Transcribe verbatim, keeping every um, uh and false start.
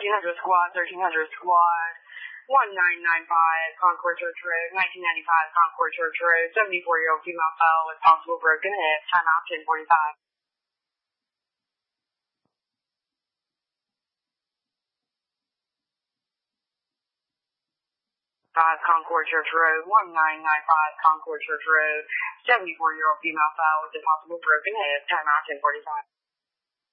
thirteen hundred squad, thirteen hundred squad, one nine nine five Concord Church Road, nineteen ninety-five Concord Church Road, seventy-four-year-old female fell with possible broken hip, time out ten forty-five. five Concord Church Road, one nine nine five Concord Church Road, seventy-four-year-old female fell with a possible broken hip, time out ten forty-five.